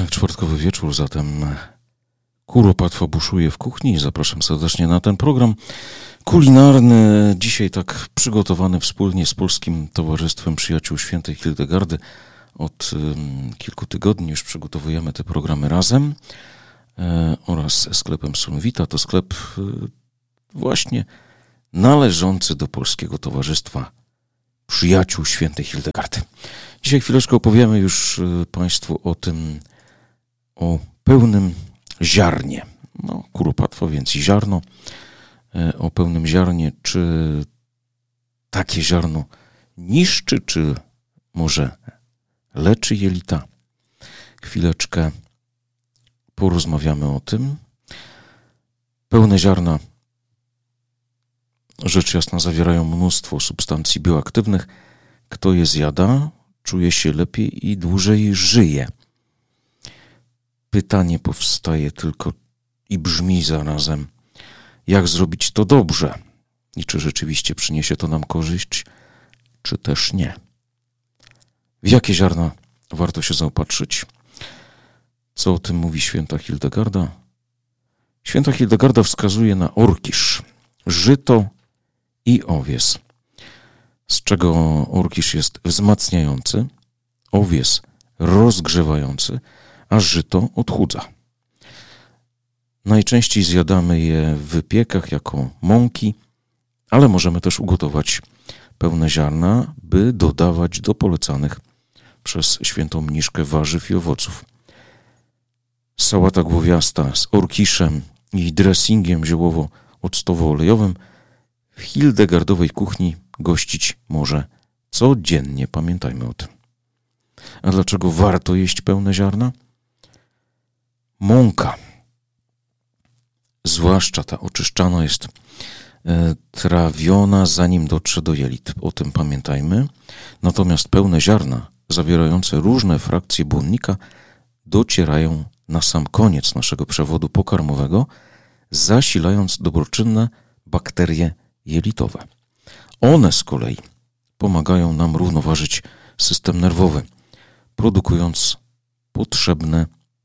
Czwartkowy wieczór, zatem kuropatwa buszuje w kuchni. Zapraszam serdecznie na ten program kulinarny. Dzisiaj tak przygotowany wspólnie z Polskim Towarzystwem Przyjaciół Świętej Hildegardy. Od kilku tygodni już przygotowujemy te programy razem oraz sklepem Solvita. To sklep właśnie należący do Polskiego Towarzystwa Przyjaciół Świętej Hildegardy. Dzisiaj chwileczkę opowiemy już Państwu o pełnym ziarnie. No, kuropatwa, więc i ziarno. O pełnym ziarnie, czy takie ziarno niszczy, czy może leczy jelita. Chwileczkę porozmawiamy o tym. Pełne ziarna, rzecz jasna, zawierają mnóstwo substancji bioaktywnych. Kto je zjada, czuje się lepiej i dłużej żyje. Pytanie powstaje tylko i brzmi zarazem, jak zrobić to dobrze i czy rzeczywiście przyniesie to nam korzyść, czy też nie. W jakie ziarna warto się zaopatrzyć? Co o tym mówi święta Hildegarda? Święta Hildegarda wskazuje na orkisz, żyto i owies, z czego orkisz jest wzmacniający, owies rozgrzewający, a żyto odchudza. Najczęściej zjadamy je w wypiekach jako mąki, ale możemy też ugotować pełne ziarna, by dodawać do polecanych przez świętą mniszkę warzyw i owoców. Sałata głowiasta z orkiszem i dressingiem ziołowo-octowo-olejowym w hildegardowej kuchni gościć może codziennie. Pamiętajmy o tym. A dlaczego warto jeść pełne ziarna? Mąka, zwłaszcza ta oczyszczana, jest trawiona, zanim dotrze do jelit. O tym pamiętajmy. Natomiast pełne ziarna, zawierające różne frakcje błonnika, docierają na sam koniec naszego przewodu pokarmowego, zasilając dobroczynne bakterie jelitowe. One z kolei pomagają nam równoważyć system nerwowy, produkując potrzebne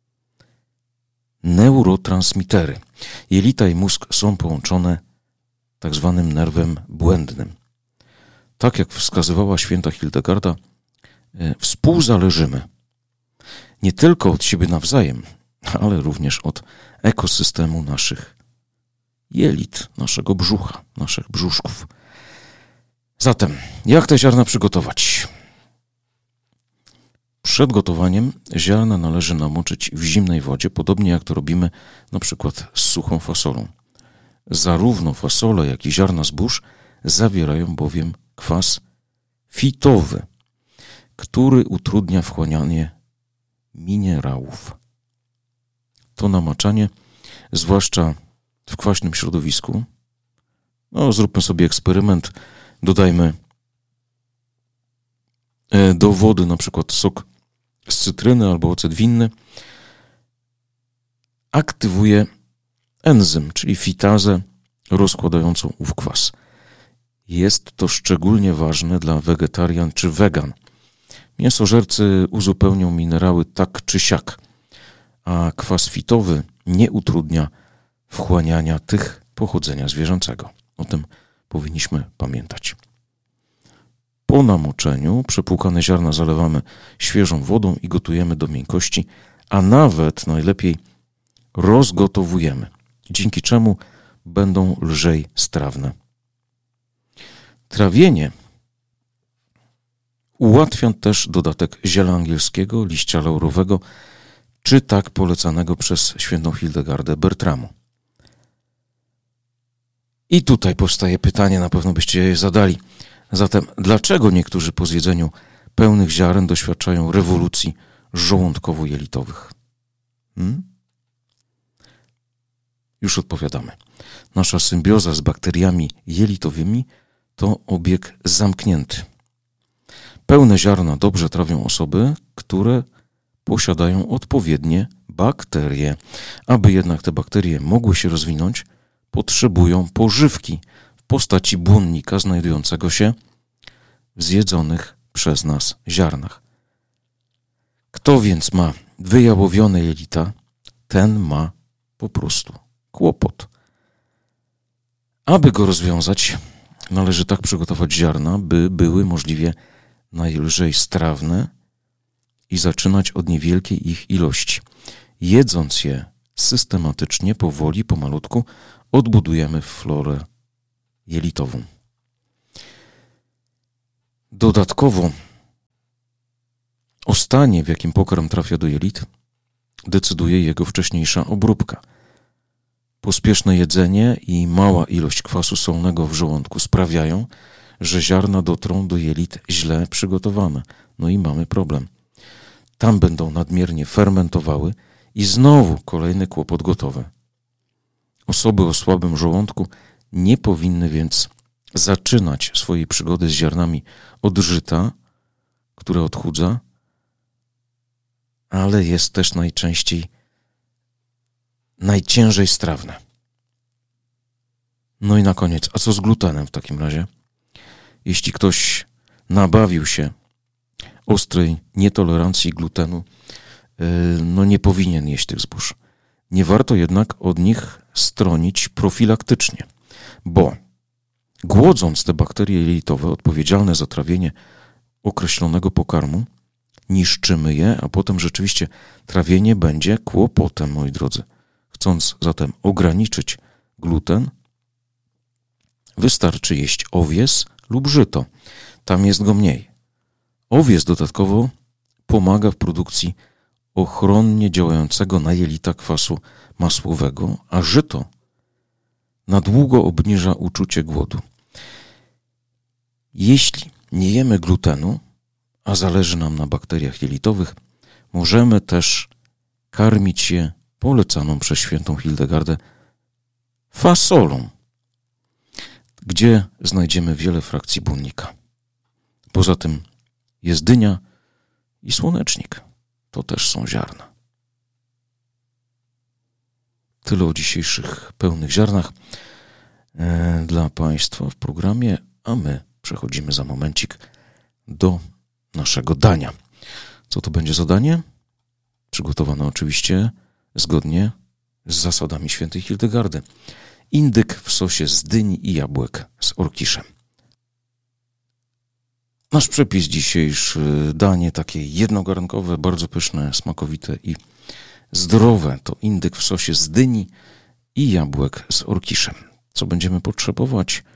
neurotransmitery. Jelita i mózg są połączone tak zwanym nerwem błędnym. Tak jak wskazywała święta Hildegarda, współzależymy nie tylko od siebie nawzajem, ale również od ekosystemu naszych jelit, naszego brzucha, naszych brzuszków. Zatem, jak te ziarna przygotować? Przed gotowaniem ziarna należy namoczyć w zimnej wodzie, podobnie jak to robimy na przykład z suchą fasolą. Zarówno fasole, jak i ziarna zbóż zawierają bowiem kwas fitowy, który utrudnia wchłanianie minerałów. To namaczanie, zwłaszcza w kwaśnym środowisku, zróbmy sobie eksperyment, dodajmy do wody na przykład sok z cytryny albo ocet winny, aktywuje enzym, czyli fitazę rozkładającą ów kwas. Jest to szczególnie ważne dla wegetarian czy wegan. Mięsożercy uzupełnią minerały tak czy siak, a kwas fitowy nie utrudnia wchłaniania tych pochodzenia zwierzęcego. O tym powinniśmy pamiętać. Po namoczeniu przepłukane ziarna zalewamy świeżą wodą i gotujemy do miękkości, a nawet najlepiej rozgotowujemy, dzięki czemu będą lżej strawne. Trawienie ułatwia też dodatek ziela angielskiego, liścia laurowego, czy tak polecanego przez świętą Hildegardę Bertramu. I tutaj powstaje pytanie, na pewno byście je zadali. Zatem, dlaczego niektórzy po zjedzeniu pełnych ziaren doświadczają rewolucji żołądkowo-jelitowych? Już odpowiadamy. Nasza symbioza z bakteriami jelitowymi to obieg zamknięty. Pełne ziarna dobrze trawią osoby, które posiadają odpowiednie bakterie. Aby jednak te bakterie mogły się rozwinąć, potrzebują pożywki w postaci błonnika znajdującego się w zjedzonych przez nas ziarnach. Kto więc ma wyjałowione jelita, ten ma po prostu kłopot. Aby go rozwiązać, należy tak przygotować ziarna, by były możliwie najlżej strawne i zaczynać od niewielkiej ich ilości. Jedząc je systematycznie, powoli, pomalutku, odbudujemy florę jelitową. Dodatkowo o stanie, w jakim pokarm trafia do jelit, decyduje jego wcześniejsza obróbka. Pospieszne jedzenie i mała ilość kwasu solnego w żołądku sprawiają, że ziarna dotrą do jelit źle przygotowane. No i mamy problem. Tam będą nadmiernie fermentowały i znowu kolejny kłopot gotowy. Osoby o słabym żołądku nie powinny więc zaczynać swojej przygody z ziarnami od żyta, które odchudza, ale jest też najciężej strawne. No i na koniec, a co z glutenem w takim razie? Jeśli ktoś nabawił się ostrej nietolerancji glutenu, no nie powinien jeść tych zbóż. Nie warto jednak od nich stronić profilaktycznie, bo głodząc te bakterie jelitowe odpowiedzialne za trawienie określonego pokarmu, niszczymy je, a potem rzeczywiście trawienie będzie kłopotem, moi drodzy. Chcąc zatem ograniczyć gluten, wystarczy jeść owies lub żyto. Tam jest go mniej. Owies dodatkowo pomaga w produkcji ochronnie działającego na jelita kwasu masłowego, a żyto na długo obniża uczucie głodu. Jeśli nie jemy glutenu, a zależy nam na bakteriach jelitowych, możemy też karmić je polecaną przez świętą Hildegardę fasolą, gdzie znajdziemy wiele frakcji błonnika. Poza tym jest dynia i słonecznik. To też są ziarna. Tyle o dzisiejszych pełnych ziarnach dla Państwa w programie, a my przechodzimy za momencik do naszego dania. Co to będzie za danie? Przygotowane oczywiście zgodnie z zasadami świętej Hildegardy. Indyk w sosie z dyni i jabłek z orkiszem. Nasz przepis dzisiejszy, danie takie jednogarnkowe, bardzo pyszne, smakowite i zdrowe, to indyk w sosie z dyni i jabłek z orkiszem. Co będziemy potrzebować?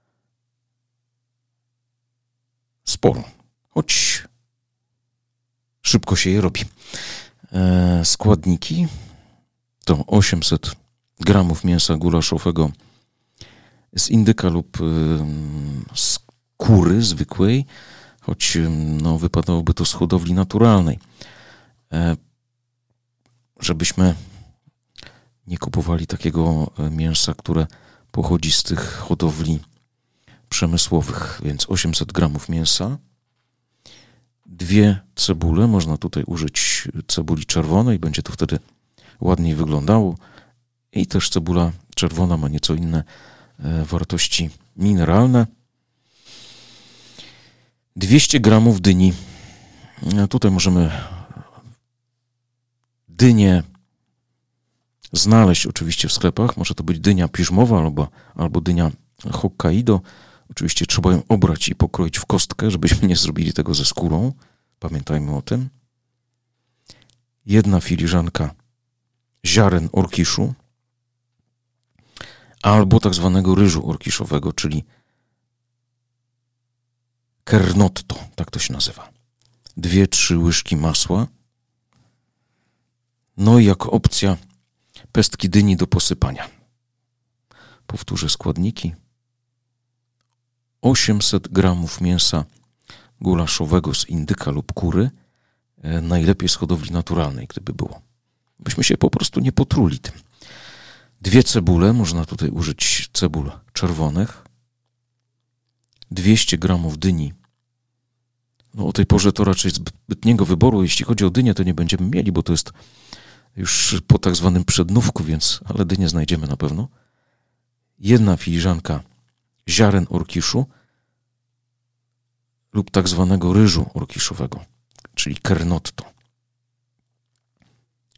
Sporo, choć szybko się je robi. Składniki to 800 gramów mięsa gulaszowego z indyka lub z kury zwykłej, choć wypadałoby to z hodowli naturalnej. Żebyśmy nie kupowali takiego mięsa, które pochodzi z tych hodowli przemysłowych. Więc 800 gramów mięsa, 2 cebule, można tutaj użyć cebuli czerwonej, będzie to wtedy ładniej wyglądało. I też cebula czerwona ma nieco inne wartości mineralne. 200 gramów dyni. Tutaj możemy dynię znaleźć oczywiście w sklepach. Może to być dynia piżmowa albo dynia Hokkaido. Oczywiście trzeba ją obrać i pokroić w kostkę, żebyśmy nie zrobili tego ze skórą. Pamiętajmy o tym. 1 filiżanka ziaren orkiszu albo tak zwanego ryżu orkiszowego, czyli kernotto, tak to się nazywa. 2-3 łyżki masła. No i jako opcja pestki dyni do posypania. Powtórzę składniki. 800 gramów mięsa gulaszowego z indyka lub kury, najlepiej z hodowli naturalnej, gdyby było. Byśmy się po prostu nie potruli tym. 2 cebule, można tutaj użyć cebul czerwonych. 200 gramów dyni. No o tej porze to raczej zbytniego wyboru. Jeśli chodzi o dynię, to nie będziemy mieli, bo to jest już po tak zwanym przednówku, ale dynię znajdziemy na pewno. 1 filiżanka ziaren orkiszu lub tak zwanego ryżu orkiszowego, czyli kernotto.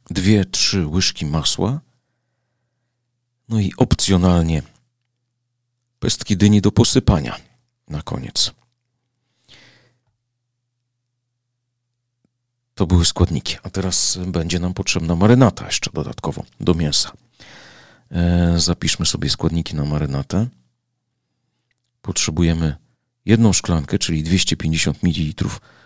2-3 łyżki masła, no i opcjonalnie pestki dyni do posypania na koniec. To były składniki, a teraz będzie nam potrzebna marynata jeszcze dodatkowo do mięsa. Zapiszmy sobie składniki na marynatę. Potrzebujemy 1 szklankę, czyli 250 ml